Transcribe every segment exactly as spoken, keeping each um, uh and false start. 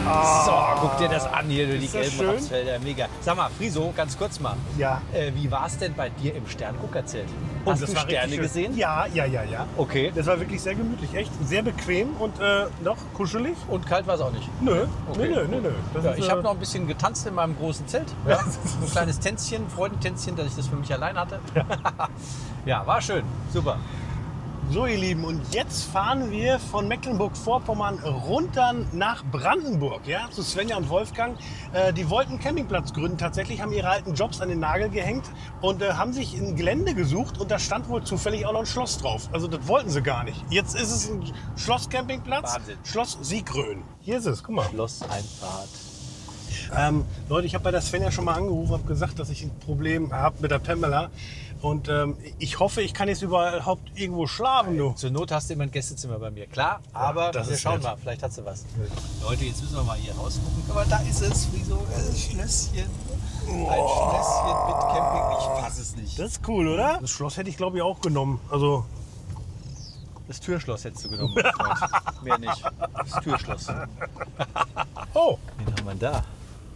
So, guck dir das an hier, die gelben schön? Rapsfelder, mega. Sag mal, Friso, ganz kurz mal. Ja. Äh, wie war es denn bei dir im Sterngucker-Zelt? Oh, Hast das du war Sterne richtig schön. gesehen? Ja, ja, ja, ja. Okay. Das war wirklich sehr gemütlich, echt sehr bequem und äh, noch kuschelig. Und kalt war es auch nicht? Nö, Okay. nö, nö, nö, nö. Das Ja, ist, ich äh, habe noch ein bisschen getanzt in meinem großen Zelt. Ja. So ein kleines Tänzchen, Freudentänzchen, dass ich das für mich allein hatte. Ja, war schön. Super. So, ihr Lieben, und jetzt fahren wir von Mecklenburg-Vorpommern runter nach Brandenburg, ja, zu Svenja und Wolfgang. Äh, die wollten einen Campingplatz gründen, tatsächlich, haben ihre alten Jobs an den Nagel gehängt und äh, haben sich ein Gelände gesucht und da stand wohl zufällig auch noch ein Schloss drauf. Also das wollten sie gar nicht. Jetzt ist es ein Schlosscampingplatz, Wahnsinn. Schloss Siegrön. Hier ist es, guck mal. Schlosseinfahrt. Ähm, Leute, ich habe bei der Svenja schon mal angerufen, habe gesagt, dass ich ein Problem habe mit der Pamela. Und ähm, ich hoffe, ich kann jetzt überhaupt irgendwo schlafen, du. Zur Not hast du immer ein Gästezimmer bei mir, klar. Aber das wir ist schauen nett. mal, vielleicht hast du was. Leute, jetzt müssen wir mal hier rausgucken. Aber da ist es, wie so ein Schlösschen. Ein Schlösschen mit Camping. Ich fasse es nicht. Das ist cool, oder? Das Schloss hätte ich, glaube ich, auch genommen. Also, Das Türschloss hättest du genommen, mein Freund. Mehr nicht. Das Türschloss. oh, Wen haben wir da?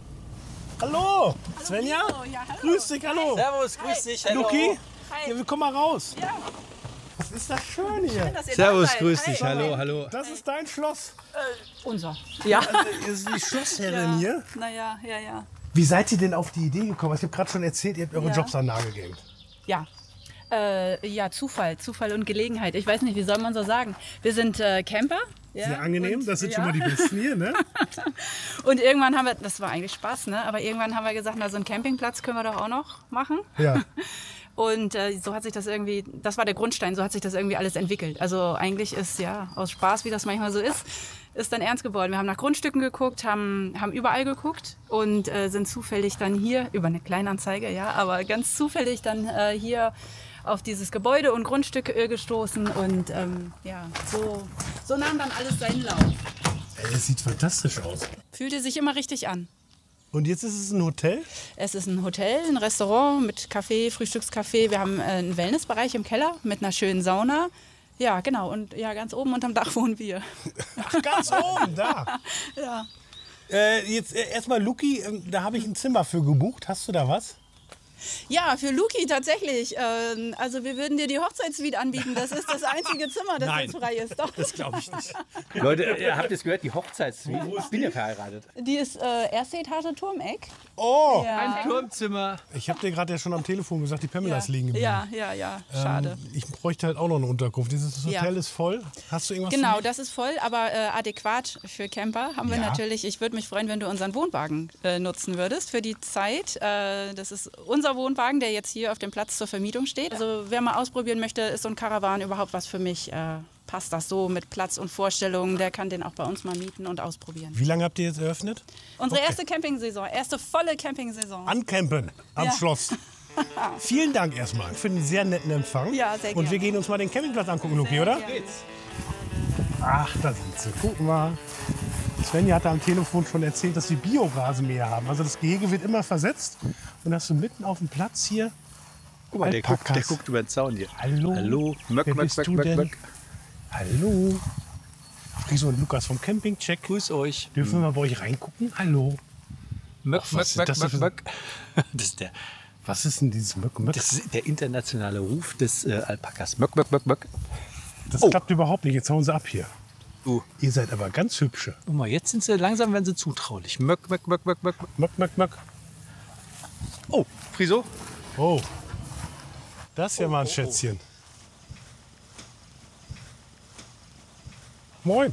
hallo, Svenja. Guido. Ja, hallo. Grüß dich, hallo. Servus, grüß dich. Hallo. Luki, Hi. ja, wir kommen mal raus. Ja, Was ist das schön hier? dass ihr Servus, da seid. grüß Hi. dich. Hallo, hallo. Das ist dein Schloss. Unser. Ja. Das ist die Schlossherrin hier. Naja, ja, ja. Wie seid ihr denn auf die Idee gekommen? Ich habe gerade schon erzählt, ihr habt eure Ja. Jobs an den Nagel gehängt. Ja. Äh, ja, Zufall, Zufall und Gelegenheit. Ich weiß nicht, wie soll man so sagen. Wir sind äh, Camper. Ja, Sehr angenehm, und, das sind ja. schon mal die Besten hier, ne? Und irgendwann haben wir, das war eigentlich Spaß, ne? Aber irgendwann haben wir gesagt, na, so einen Campingplatz können wir doch auch noch machen. Ja. Und äh, so hat sich das irgendwie, das war der Grundstein, so hat sich das irgendwie alles entwickelt. Also eigentlich ist ja aus Spaß, wie das manchmal so ist, ist dann ernst geworden. Wir haben nach Grundstücken geguckt, haben, haben überall geguckt und äh, sind zufällig dann hier, über eine Kleinanzeige, ja, aber ganz zufällig dann äh, hier auf dieses Gebäude und Grundstück äh, gestoßen und ähm, ja, so, so nahm dann alles seinen Lauf. Ey, das sieht fantastisch aus. Fühlte sich immer richtig an. Und jetzt ist es ein Hotel? Es ist ein Hotel, ein Restaurant mit Café, Frühstückscafé. Wir haben äh, einen Wellnessbereich im Keller mit einer schönen Sauna. Ja, genau. Und ja, ganz oben unterm Dach wohnen wir. Ach, ganz oben, da. Ja. Äh, jetzt äh, erstmal, Luki, ähm, da habe ich ein Zimmer für gebucht. Hast du da was? Ja, für Luki tatsächlich. Ähm, also wir würden dir die Hochzeitssuite anbieten. Das ist das einzige Zimmer, das Nein. jetzt frei ist. Doch. Das glaube ich nicht. Leute, ihr habt es gehört, die Hochzeitssuite. Ich bin ja verheiratet. Die ist äh, erste Etage Turmeck. Oh! Ja. Ein Turmzimmer. Ich habe dir gerade ja schon am Telefon gesagt, die Pamela Ja. ist liegen geblieben. ja, ja, ja, schade. Ähm, ich bräuchte halt auch noch eine Unterkunft. Dieses Hotel Ja. ist voll. Hast du irgendwas Genau, für mich? das ist voll, aber äh, adäquat für Camper haben wir Ja. natürlich. Ich würde mich freuen, wenn du unseren Wohnwagen äh, nutzen würdest für die Zeit. Äh, das ist unser Wohnwagen, der jetzt hier auf dem Platz zur Vermietung steht. Also wer mal ausprobieren möchte, ist so ein Caravan überhaupt was für mich? Äh, passt das so mit Platz und Vorstellungen? Der kann den auch bei uns mal mieten und ausprobieren. Wie lange habt ihr jetzt eröffnet? Unsere erste Campingsaison, erste volle Campingsaison. Ancampen am Ja. Schloss. Vielen Dank erstmal für den sehr netten Empfang. Ja, sehr Und wir gerne. gehen uns mal den Campingplatz angucken, Luki, oder? gerne. Geht's. Ach, da sind sie. Guck mal. Svenja hatte am Telefon schon erzählt, dass wir Biorasenmäher haben. Also das Gehege wird immer versetzt. Und hast du mitten auf dem Platz hier. Guck mal, der guckt, der Alpakas. guckt über den Zaun hier. Hallo. Hallo. Möck, Wer möck, bist möck, du möck, denn? möck. Hallo. Friso und Lukas vom Campingcheck. Grüß euch. Dürfen wir mal bei euch reingucken? Hallo. Möck, Ach, was möck, ist möck, das möck, für- möck. Das ist der, Was ist denn dieses Möck? Möck? das ist der internationale Ruf des äh, Alpakas. Möck, möck, möck, möck. Das Oh. klappt überhaupt nicht. Jetzt hauen sie ab hier. Du. Ihr seid aber ganz hübsche. Guck mal, jetzt sind sie langsam, werden sie zutraulich. Möck, möck, möck, möck, möck. Möck, möck, möck. Oh, Friso. Oh. Das ist ja mal ein Schätzchen. Moin.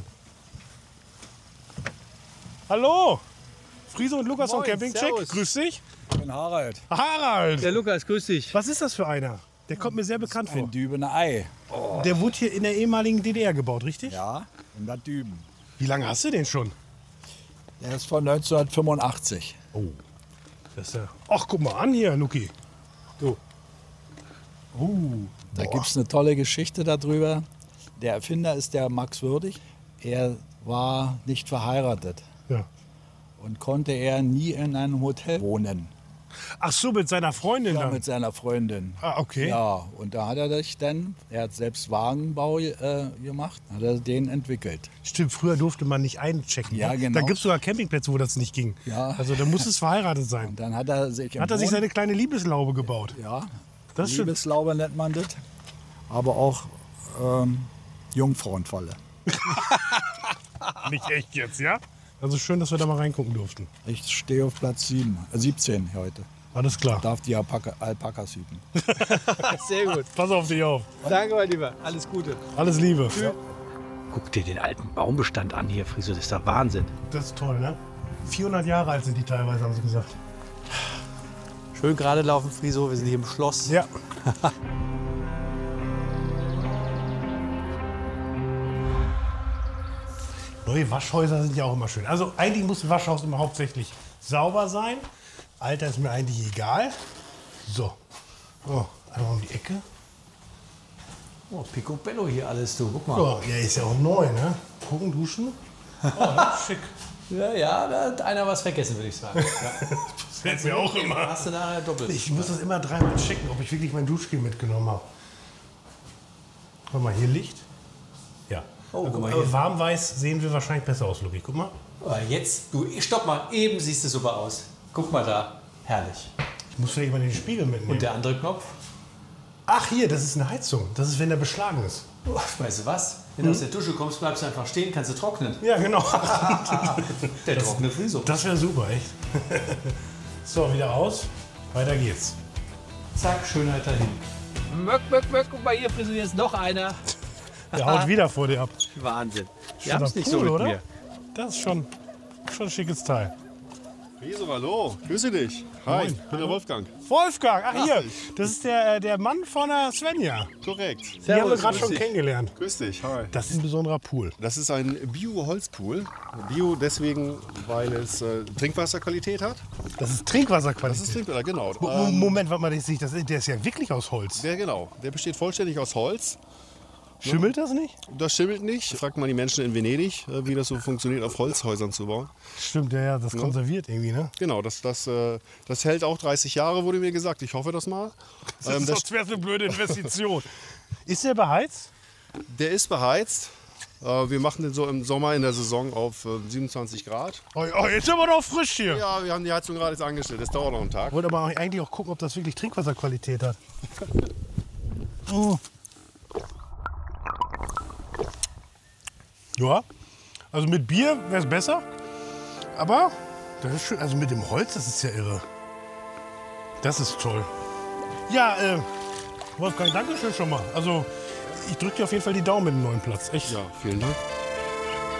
Hallo. Friso und Lukas vom Moin, Campingcheck. servus. Grüß dich. Ich bin Harald. Harald. Der Lukas, grüß dich. Was ist das für einer? Der kommt mir sehr bekannt vor. Ein Dübener Ei. Der wurde hier in der ehemaligen D D R gebaut, richtig? Ja, in Bad Düben. Wie lange hast du den schon? Der ist von neunzehnhundertfünfundachtzig. Oh. Das ist ja. Ach, guck mal an hier, Luki. Du. Oh. Da Boah. gibt es eine tolle Geschichte darüber. Der Erfinder ist der Max Würdig. Er war nicht verheiratet Ja. und konnte er nie in einem Hotel wohnen. Ach so, mit seiner Freundin Ja, dann? mit seiner Freundin. Ah, okay. Ja, und da hat er sich dann, er hat selbst Wagenbau äh, gemacht, hat er den entwickelt. Stimmt, früher durfte man nicht einchecken. Ja, ne? genau. Da gibt es sogar Campingplätze, wo das nicht ging. Ja. Also da muss es verheiratet sein. Und dann hat er sich im Hat er sich Wohn- seine kleine Liebeslaube gebaut? Ja, Das stimmt. Liebeslaube nennt man das. Aber auch ähm, Jungfrauenfalle. Nicht echt jetzt, ja? Also schön, dass wir da mal reingucken durften. Ich stehe auf Platz sieben, äh, siebzehn heute. Alles klar. Darf die Alpaka, Alpakas hüten. Sehr gut. Pass auf dich auf. Danke, mein Lieber. Alles Gute. Alles Liebe. Guck dir den alten Baumbestand an hier, Friso. Das ist doch Wahnsinn. Das ist toll, ne? vierhundert Jahre alt sind die teilweise, haben sie gesagt. Schön gerade laufen, Friso. Wir sind hier im Schloss. Ja. Neue Waschhäuser sind ja auch immer schön. Also eigentlich muss ein Waschhaus immer hauptsächlich sauber sein. Alter ist mir eigentlich egal. So. Oh, einmal um die Ecke. Oh, Picobello hier alles, du. Guck mal. Oh, ja, ist ja auch neu, ne? Gucken, duschen. Oh, das ist schick. Ja, ja, da hat einer was vergessen, würde ich sagen. Ja. Das fällt mir auch immer. Hast du nachher doppelt. Ich muss das immer dreimal checken, ob ich wirklich mein Duschgel mitgenommen habe. Guck mal, hier Licht. Ja. Oh, guck mal Aber hier. warmweiß sehen wir wahrscheinlich besser aus, Luki. Guck mal. Aber jetzt, du, stopp mal, eben siehst du super aus. Guck mal da. Herrlich. Ich muss vielleicht mal den Spiegel mitnehmen. Und der andere Knopf? Ach, hier, das ist eine Heizung. Das ist, wenn der beschlagen ist. Oh, weißt du was? Wenn du aus der Dusche kommst, bleibst du einfach stehen, kannst du trocknen. Ja, genau. Der trockene Friso. Das wäre super, echt. So, wieder aus. Weiter geht's. Zack, Schönheit dahin. Möck, möck, möck. Guck mal hier, Friso, hier ist noch einer. Der haut wieder vor dir ab. Wahnsinn. Wir Schöner haben es nicht so Pool, mit oder? mir. Das ist schon, schon ein schickes Teil. Wieso, hallo, grüße dich. Hi, Moin. ich bin der Wolfgang. Wolfgang, ach hier, Ach, das ist der, der Mann von der Svenja. Korrekt. Die haben wir Servus, gerade grüß schon dich. kennengelernt. Grüß dich, hi. Das ist ein besonderer Pool. Das ist ein Bio-Holzpool. Bio deswegen, weil es äh, Trinkwasserqualität hat. Das ist Trinkwasserqualität. Das ist Trinkwasser, genau. Mo- Ähm, Moment, warte mal, das ist, das ist, der ist ja wirklich aus Holz. der, genau. Der besteht vollständig aus Holz. Schimmelt das nicht? Das schimmelt nicht. Fragt mal die Menschen in Venedig, äh, wie das so funktioniert, auf Holzhäusern zu bauen. Stimmt, ja, ja, das konserviert irgendwie, ne? Genau, das, das, äh, das hält auch dreißig Jahre, wurde mir gesagt. Ich hoffe das mal. Ähm, das, Das wäre eine blöde Investition. Ist der beheizt? der ist beheizt. Äh, wir machen den so im Sommer in der Saison auf äh, siebenundzwanzig Grad. Oh, oh, jetzt sind wir doch frisch hier. Ja, wir haben die Heizung gerade jetzt angestellt. Das dauert noch einen Tag. Ich wollte aber eigentlich auch gucken, ob das wirklich Trinkwasserqualität hat. Oh. Ja, also mit Bier wäre es besser. Aber das ist schön. Also mit dem Holz, das ist ja irre. Das ist toll. Ja, äh, Wolfgang, danke schön schon mal. Also ich drücke dir auf jeden Fall die Daumen mit dem neuen Platz. Echt. Ja, vielen Dank.